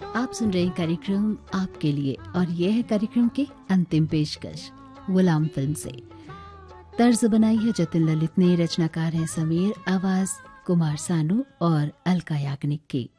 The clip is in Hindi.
आप सुन रहे हैं कार्यक्रम आपके लिए और यह है कार्यक्रम की अंतिम पेशकश गुलाम फिल्म से। तर्ज बनाई है जतिन ललित ने, रचनाकार हैं समीर, आवाज कुमार सानू और अलका याग्निक की।